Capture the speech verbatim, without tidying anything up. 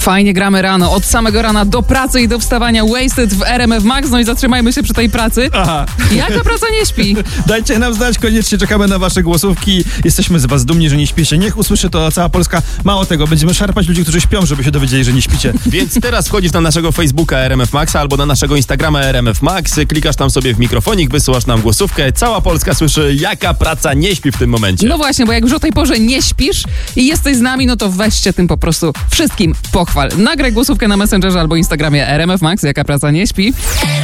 Fajnie gramy rano, od samego rana do pracy i do wstawania. Wasted w R M F Max, no i zatrzymajmy się przy tej pracy. Aha. Jaka praca nie śpi? Dajcie nam znać, koniecznie czekamy na wasze głosówki. Jesteśmy z was dumni, że nie śpicie. Niech usłyszy to cała Polska. Mało tego, będziemy szarpać ludzi, którzy śpią, żeby się dowiedzieli, że nie śpicie. Więc teraz wchodzisz na naszego Facebooka R M F Maxa albo na naszego Instagrama R M F Max, klikasz tam sobie w mikrofonik, wysyłasz nam głosówkę. Cała Polska słyszy, jaka praca nie śpi w tym momencie. No właśnie, bo jak już o tej porze nie śpisz i jesteś z nami, no to weźcie tym po prostu wszystkim pochwal. Nagraj głosówkę na Messengerze albo Instagramie R M F Max, jaka praca nie śpi.